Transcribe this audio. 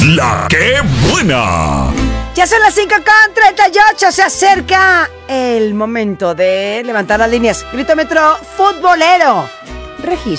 La que buena. Ya son las 5:38, se acerca el momento de levantar las líneas. Gritómetro futbolero. Registro.